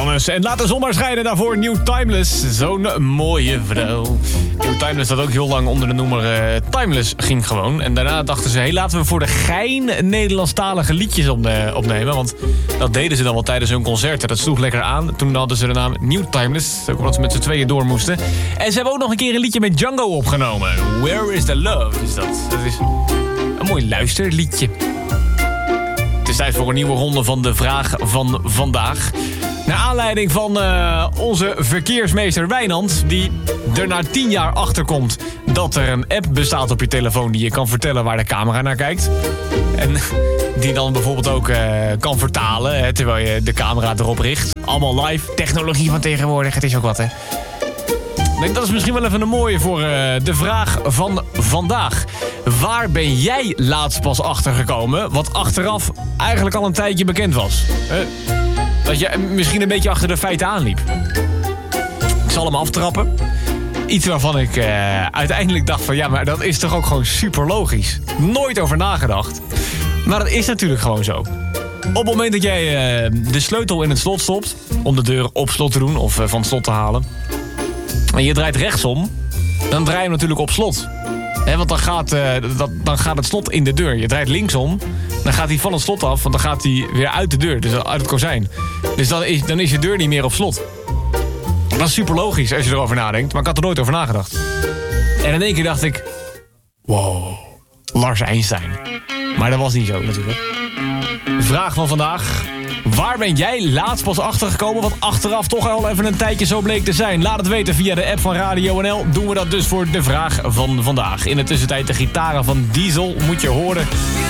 Jonas. En laat de zon maar schijnen daarvoor. New Timeless. Zo'n mooie vrouw. New Timeless dat ook heel lang onder de noemer Timeless ging gewoon. En daarna dachten ze, laten we voor de gein Nederlandstalige liedjes opnemen. Want dat deden ze dan wel tijdens hun concerten. Dat sloeg lekker aan. Toen hadden ze de naam New Timeless. Ook omdat ze met z'n tweeën door moesten. En ze hebben ook nog een keer een liedje met Django opgenomen. Where is the Love is dat. Dat is een mooi luisterliedje. Het is tijd voor een nieuwe ronde van de vraag van vandaag. Naar aanleiding van onze verkeersmeester Wijnand... die er na 10 jaar achterkomt dat er een app bestaat op je telefoon... die je kan vertellen waar de camera naar kijkt. En die dan bijvoorbeeld ook kan vertalen... Hè, terwijl je de camera erop richt. Allemaal live. Technologie van tegenwoordig, het is ook wat, hè. Ik denk, dat is misschien wel even een mooie voor de vraag van vandaag. Waar ben jij laatst pas achtergekomen... wat achteraf eigenlijk al een tijdje bekend was? Dat je misschien een beetje achter de feiten aanliep. Ik zal hem aftrappen. Iets waarvan ik uiteindelijk dacht van... ja, maar dat is toch ook gewoon super logisch. Nooit over nagedacht. Maar dat is natuurlijk gewoon zo. Op het moment dat jij de sleutel in het slot stopt... om de deur op slot te doen of van het slot te halen... en je draait rechtsom... dan draai je hem natuurlijk op slot. Want dan gaat het slot in de deur. Je draait linksom... dan gaat hij van het slot af, want dan gaat hij weer uit de deur. Dus uit het kozijn. Dus dan is je deur niet meer op slot. Dat is super logisch als je erover nadenkt. Maar ik had er nooit over nagedacht. En in één keer dacht ik... wow, Lars Einstein. Maar dat was niet zo natuurlijk. Vraag van vandaag. Waar ben jij laatst pas achtergekomen... wat achteraf toch al even een tijdje zo bleek te zijn? Laat het weten via de app van Radio NL. Doen we dat dus voor de vraag van vandaag. In de tussentijd de gitaren van Diesel moet je horen...